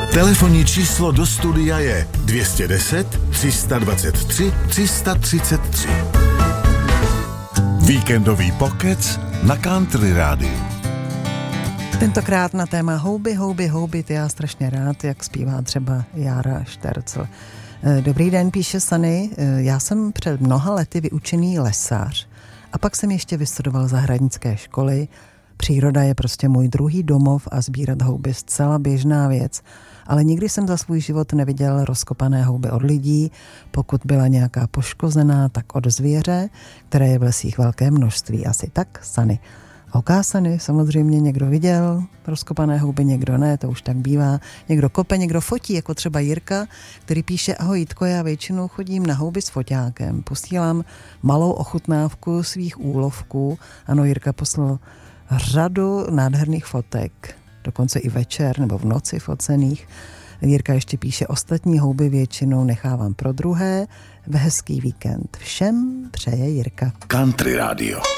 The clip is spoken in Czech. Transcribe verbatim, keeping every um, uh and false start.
Telefonní číslo do studia je dvě stě deset, tři sta dvacet tři, tři sta třicet tři. Víkendový pokec na Country Rádiu. Tentokrát na téma houby, houby, houby, ty já strašně rád, jak zpívá třeba Jára Štercl. Dobrý den, píše Sany, já jsem před mnoha lety vyučený lesář a pak jsem ještě vystudoval zahradnické školy. Příroda je prostě můj druhý domov a sbírat houby zcela běžná věc, ale nikdy jsem za svůj život neviděl rozkopané houby od lidí, pokud byla nějaká poškozená, tak od zvěře, které je v lesích velké množství, asi tak, Sany. Okásany, samozřejmě někdo viděl rozkopané houby, někdo ne, to už tak bývá. Někdo kope, někdo fotí, jako třeba Jirka, který píše: ahoj Jitko, já většinou chodím na houby s foťákem, posílám malou ochutnávku svých úlovků. Ano, Jirka poslal řadu nádherných fotek, dokonce i večer nebo v noci focených. Jirka ještě píše: ostatní houby většinou nechávám pro druhé. V hezký víkend všem přeje Jirka. Country Radio.